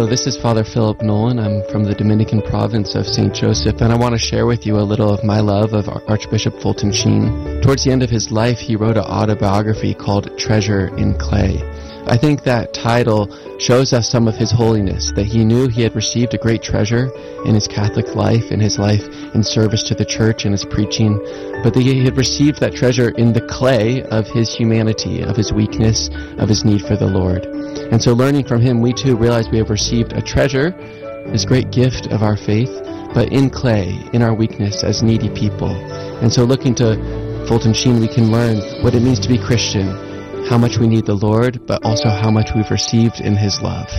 this is Father Philip Nolan. I'm from the Dominican province of St. Joseph, and I want to share with you a little of my love of Archbishop Fulton Sheen. Towards the end of his life, he wrote an autobiography called Treasure in Clay. I think that title shows us some of his holiness, that he knew he had received a great treasure in his Catholic life, in his life in service to the church, in his preaching, but that he had received that treasure in the clay of his humanity, of his weakness, of his need for the Lord. And so learning from him, we too realize we have received a treasure, this great gift of our faith, but in clay, in our weakness as needy people. And so looking to Fulton Sheen, we can learn what it means to be Christian, how much we need the Lord, but also how much we've received in his love.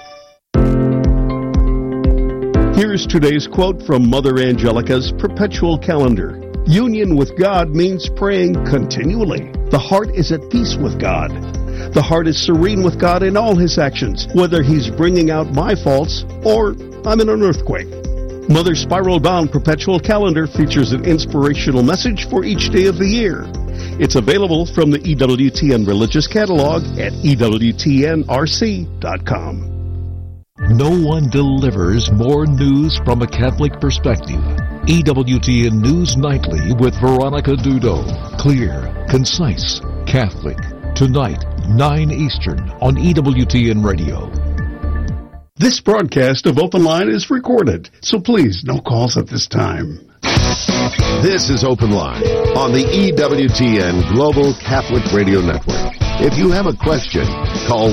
Here's today's quote from Mother Angelica's Perpetual Calendar. Union with God means praying continually. The heart is at peace with God. The heart is serene with God in all his actions, whether he's bringing out my faults or I'm in an earthquake. Mother's spiral-bound Perpetual Calendar features an inspirational message for each day of the year. It's available from the EWTN Religious Catalog at EWTNRC.com. No one delivers more news from a Catholic perspective. EWTN News Nightly with Veronica Dudo. Clear, concise, Catholic. Tonight, 9 Eastern on EWTN Radio. This broadcast of Open Line is recorded, so please, no calls at this time. This is Open Line on the EWTN Global Catholic Radio Network. If you have a question, call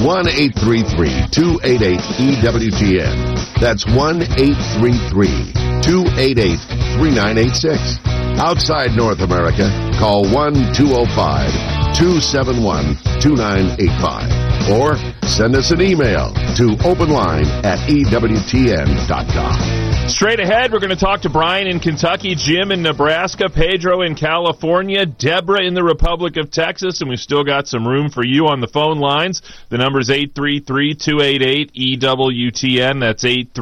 1-833-288-EWTN. That's 1-833-288-3986. Outside North America, call 1-205-271-2985. Or send us an email to openline@EWTN.com. Straight ahead, we're going to talk to Brian in Kentucky, Jim in Nebraska, Pedro in California, Deborah in the Republic of Texas, and we've still got some room for you on the phone lines. The number is 833-288-EWTN. That's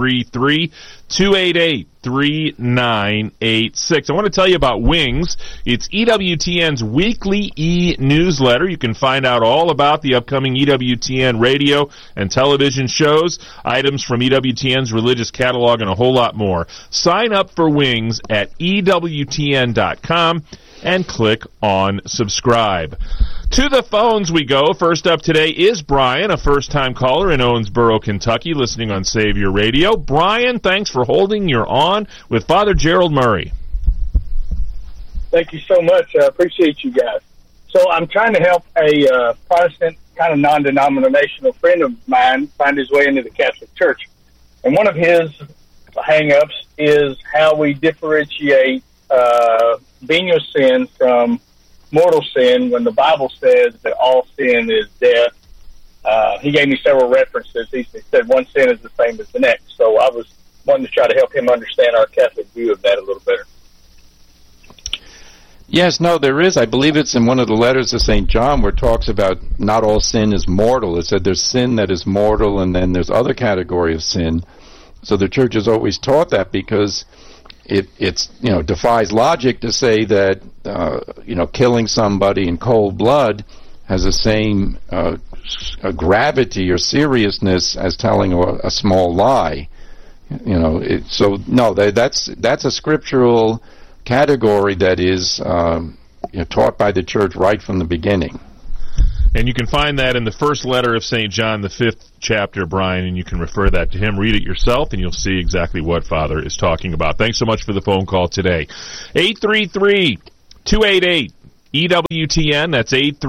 833-288-3986. I want to tell you about Wings. It's EWTN's weekly e-newsletter. You can find out all about the upcoming EWTN radio and television shows, items from EWTN's religious catalog, and a whole lot more. Sign up for Wings at EWTN.com and click on subscribe. To the phones we go. First up today is Brian, a first-time caller in Owensboro, Kentucky, listening on Savior Radio. Brian, thanks for holding your on with Father Gerald Murray. Thank you so much. I appreciate you guys. So I'm trying to help a Protestant, kind of non-denominational friend of mine find his way into the Catholic Church. And one of his hang-ups is how we differentiate venial sin from mortal sin when the Bible says that all sin is death. He gave me several references. He said one sin is the same as the next. So I was wanting to try to help him understand our Catholic view of that a little better. Yes, no, there is. I believe it's in one of the letters of St. John where it talks about not all sin is mortal. It said there's sin that is mortal, and then there's other category of sin. So the Church has always taught that because it's defies logic to say that killing somebody in cold blood has the same gravity or seriousness as telling a small lie. That's a scriptural category that is taught by the Church right from the beginning. And you can find that in the first letter of St. John, the 5th chapter, Brian, and you can refer that to him. Read it yourself, and you'll see exactly what Father is talking about. Thanks so much for the phone call today. 833-288-EWTN. That's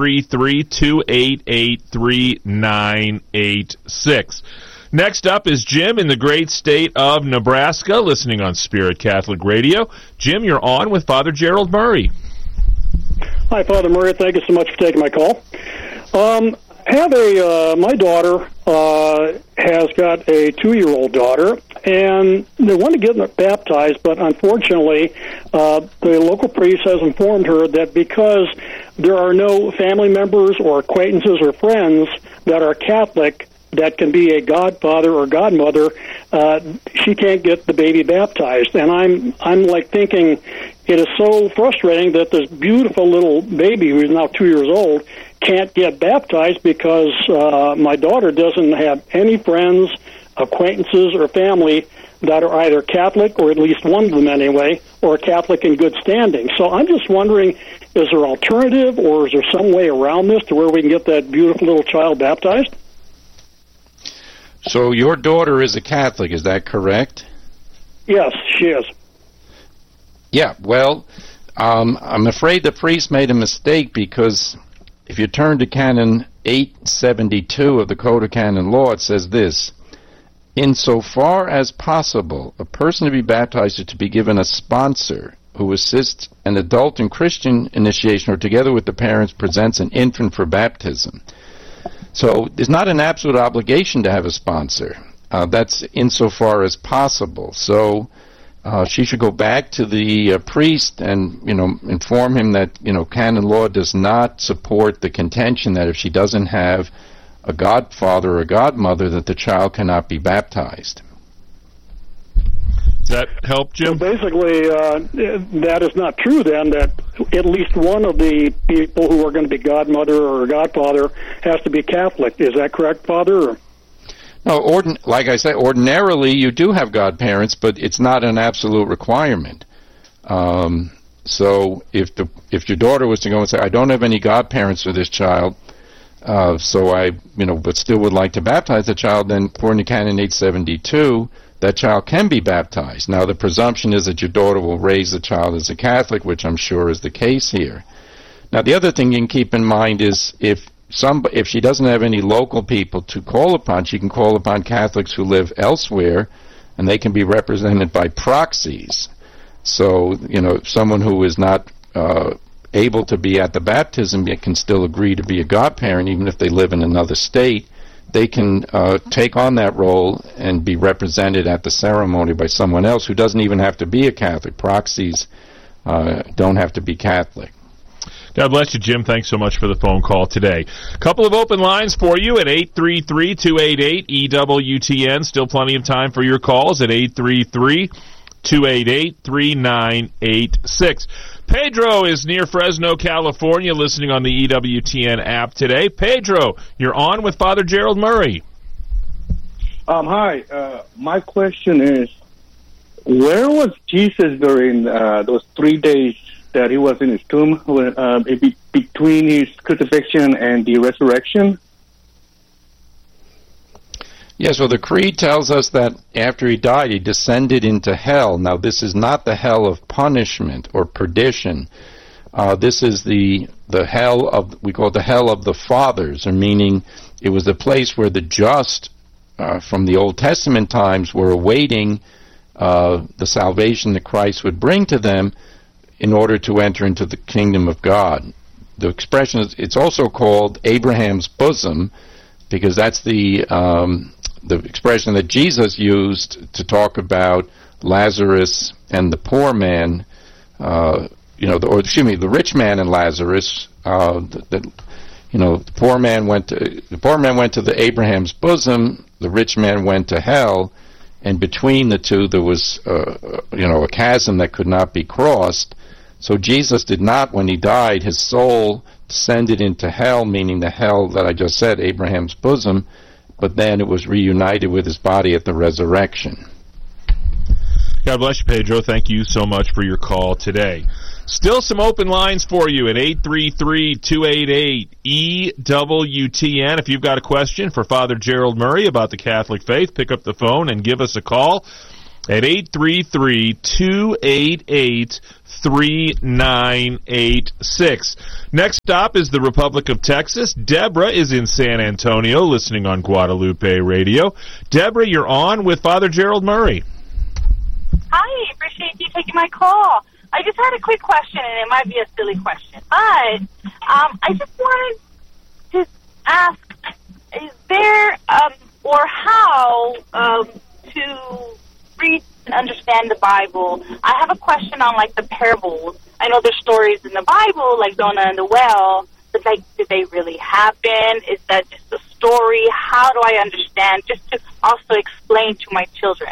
833-288-3986. Next up is Jim in the great state of Nebraska, listening on Spirit Catholic Radio. Jim, you're on with Father Gerald Murray. Hi, Father Murray. Thank you so much for taking my call. My daughter has got a 2-year-old daughter, and they want to get her baptized, but unfortunately, the local priest has informed her that because there are no family members or acquaintances or friends that are Catholic that can be a godfather or godmother, she can't get the baby baptized. And I'm like thinking, it is so frustrating that this beautiful little baby who is now 2 years old can't get baptized because my daughter doesn't have any friends, acquaintances or family that are either Catholic, or at least one of them anyway, or Catholic in good standing. So I'm just wondering, is there alternative, or is there some way around this to where we can get that beautiful little child baptized? So your daughter is a Catholic, is that correct? Yes, she is. Yeah, well, I'm afraid the priest made a mistake, because if you turn to Canon 872 of the Code of Canon Law, it says this: insofar as possible, a person to be baptized is to be given a sponsor who assists an adult in Christian initiation, or together with the parents presents an infant for baptism. So there's not an absolute obligation to have a sponsor. That's insofar as possible. So she should go back to the priest and, inform him that, canon law does not support the contention that if she doesn't have a godfather or a godmother, that the child cannot be baptized. Does that help, Jim? So basically, that is not true then, that at least one of the people who are going to be godmother or godfather has to be Catholic. Is that correct, Father? No, like I said, ordinarily you do have godparents, but it's not an absolute requirement. So if your daughter was to go and say, I don't have any godparents for this child, so I, but still would like to baptize the child, then according to Canon 872, that child can be baptized. Now, the presumption is that your daughter will raise the child as a Catholic, which I'm sure is the case here. Now, the other thing you can keep in mind is if she doesn't have any local people to call upon, she can call upon Catholics who live elsewhere, and they can be represented by proxies. So, someone who is not able to be at the baptism yet can still agree to be a godparent, even if they live in another state. They can take on that role and be represented at the ceremony by someone else who doesn't even have to be a Catholic. Proxies don't have to be Catholic. God bless you, Jim. Thanks so much for the phone call today. A couple of open lines for you at 833-288-EWTN. Still plenty of time for your calls at 833-288-3986. Pedro is near Fresno, California, listening on the EWTN app today. Pedro, you're on with Father Gerald Murray. Hi. My question is, where was Jesus during those 3 days that he was in his tomb, between his crucifixion and the resurrection? Yes, well, the Creed tells us that after he died, he descended into hell. Now, this is not the hell of punishment or perdition. This is the hell of, we call it the hell of the fathers, or meaning it was the place where the just from the Old Testament times were awaiting the salvation that Christ would bring to them in order to enter into the kingdom of God. The expression is, it's also called Abraham's bosom, because that's the expression that Jesus used to talk about Lazarus and the poor man, the rich man and Lazarus. The poor man went to the Abraham's bosom. The rich man went to hell, and between the two there was a chasm that could not be crossed. So Jesus did not, when he died, his soul descended into hell, meaning the hell that I just said, Abraham's bosom, but then it was reunited with his body at the resurrection. God bless you, Pedro. Thank you so much for your call today. Still some open lines for you at 833-288-EWTN. If you've got a question for Father Gerald Murray about the Catholic faith, pick up the phone and give us a call at 833-288-3986. Next stop is the Republic of Texas. Deborah is in San Antonio, listening on Guadalupe Radio. Deborah, you're on with Father Gerald Murray. Hi, appreciate you taking my call. I just had a quick question, and it might be a silly question, but I just wanted to ask, is there or how to read and understand the Bible? I have a question on, the parables. I know there's stories in the Bible, like Jonah and the well, but, did they really happen? Is that just a story? How do I understand? Just to also explain to my children.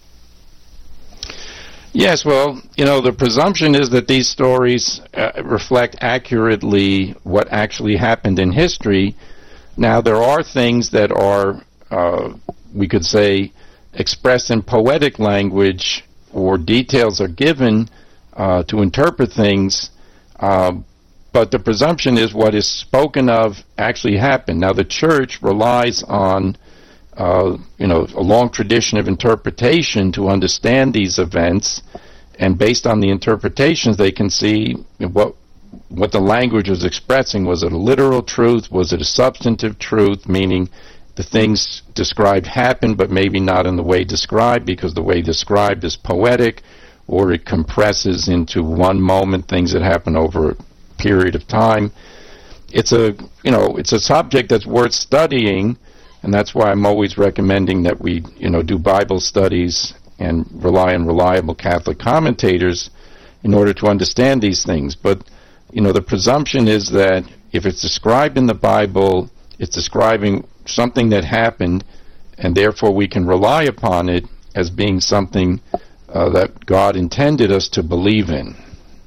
Yes, well, the presumption is that these stories reflect accurately what actually happened in history. Now, there are things that are, we could say, expressed in poetic language or details are given to interpret things, but the presumption is what is spoken of actually happened. Now, the church relies on a long tradition of interpretation to understand these events, and based on the interpretations, they can see what the language was expressing. Was it a literal truth? Was it a substantive truth, meaning the things described happened, but maybe not in the way described, because the way described is poetic, or it compresses into one moment things that happen over a period of time. It's a subject that's worth studying, and that's why I'm always recommending that we, do Bible studies and rely on reliable Catholic commentators in order to understand these things. But, the presumption is that if it's described in the Bible, it's describing something that happened, and therefore we can rely upon it as being something that God intended us to believe in.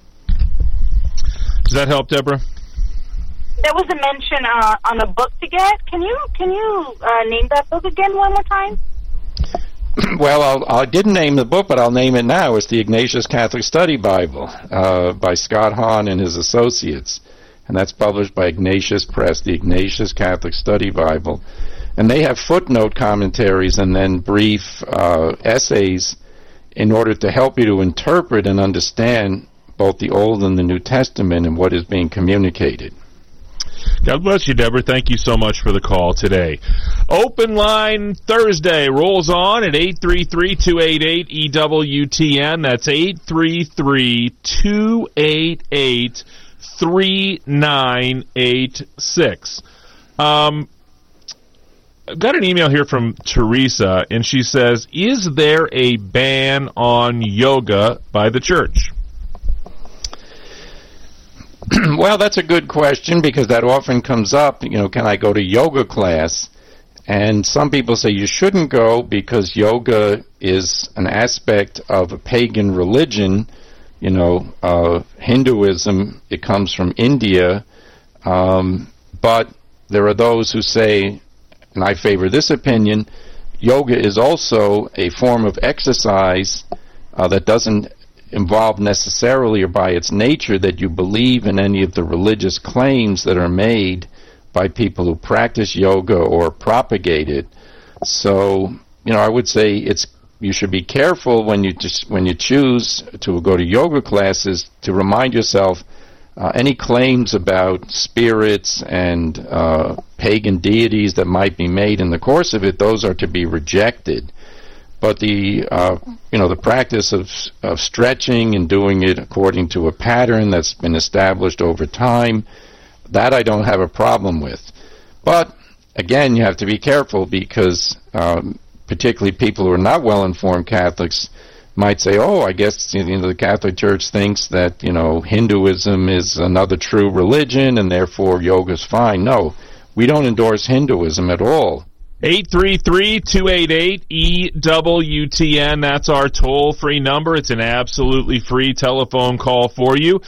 Does that help, Deborah? There was a mention on a book to get. Can you name that book again one more time? Well, I didn't name the book, but I'll name it now. It's the Ignatius Catholic Study Bible by Scott Hahn and his associates. And that's published by Ignatius Press, the Ignatius Catholic Study Bible. And they have footnote commentaries and then brief essays in order to help you to interpret and understand both the Old and the New Testament and what is being communicated. God bless you, Deborah. Thank you so much for the call today. Open Line Thursday rolls on at 833-288-EWTN. That's 833-288-3986. I've got an email here from Teresa, and she says, is there a ban on yoga by the church? Well, that's a good question, because that often comes up, can I go to yoga class? And some people say you shouldn't go because yoga is an aspect of a pagan religion. Hinduism, it comes from India. But there are those who say, and I favor this opinion, yoga is also a form of exercise that doesn't involve necessarily or by its nature that you believe in any of the religious claims that are made by people who practice yoga or propagate it. So, I would say you should be careful when you choose to go to yoga classes to remind yourself any claims about spirits and pagan deities that might be made in the course of it, those are to be rejected. But the practice of stretching and doing it according to a pattern that's been established over time, that I don't have a problem with. But again, you have to be careful, because particularly people who are not well-informed Catholics might say, "Oh, I guess the Catholic Church thinks that Hinduism is another true religion, and therefore yoga's fine." No, we don't endorse Hinduism at all. 833-288-EWTN. That's our toll-free number. It's an absolutely free telephone call for you.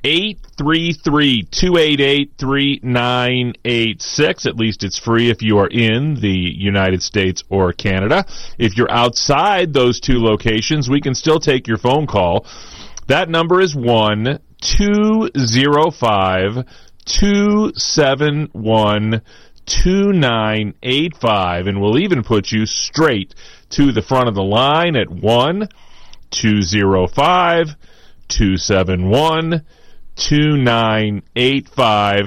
833-288-3986. At least it's free if you are in the United States or Canada. If you're outside those two locations, we can still take your phone call. That number is 1-205-271-2985, and we'll even put you straight to the front of the line at 1-205-271-2985.